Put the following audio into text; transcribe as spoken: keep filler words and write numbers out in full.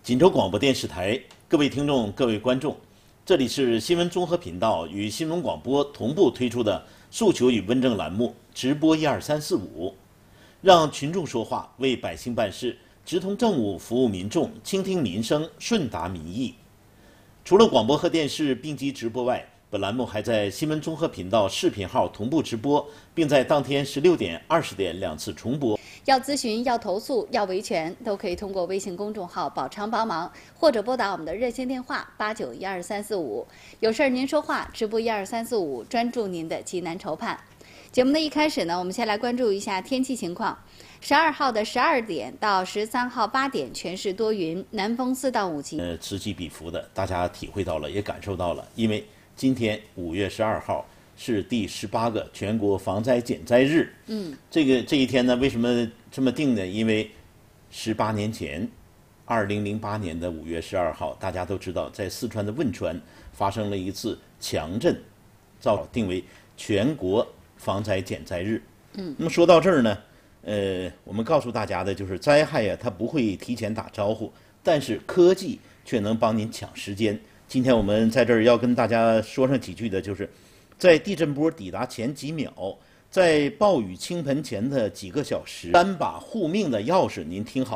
锦州广播电视台，各位听众、各位观众，这里是新闻综合频道与新闻广播同步推出的诉求与问政栏目直播一二三四五，让群众说话，为百姓办事，直通政务，服务民众，倾听民生，顺达民意。除了广播和电视并机直播外，本栏目还在新闻综合频道视频号同步直播，并在当天十六点、二十点两次重播。 要咨询、要投诉、要维权，都可以通过微信公众号“宝昌帮忙”，或者拨打我们的热线电话八九一二三四五。有事儿您说话，直播一二三四五，专注您的急难愁盼。节目的一开始呢，我们先来关注一下天气情况。十二号的十二点到十三号八点，全市多云，南风四到五级。 呃，此起彼伏的，大家体会到了，也感受到了，因为今天五月十二号是第十八个全国防灾减灾日。 嗯， 这个这一天呢，为什么这么定呢？因为十八年前，二零零八年的五月十二号，大家都知道，在四川的汶川发生了一次强震，造定为全国防灾减灾日。 嗯， 那么说到这儿呢，呃，我们告诉大家的就是灾害呀，它不会提前打招呼，但是科技却能帮您抢时间。今天我们在这儿要跟大家说上几句的，就是在地震波抵达前几秒，在暴雨倾盆前的几个小时，三把护命的钥匙，您听好。